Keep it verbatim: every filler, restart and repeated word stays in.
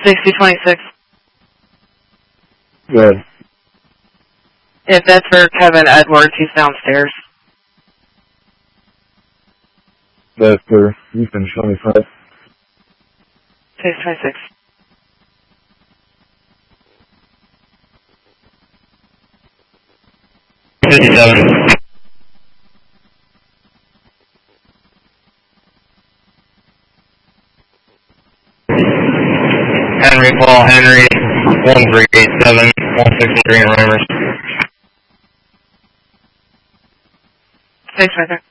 sixty twenty-six. Good. If that's for Kevin Edwards, he's downstairs. That's for Houston twenty-five. six twenty-six. fifty-seven. Henry, Paul, Henry, one three eight seven, one sixty-three in Reimers. six right there.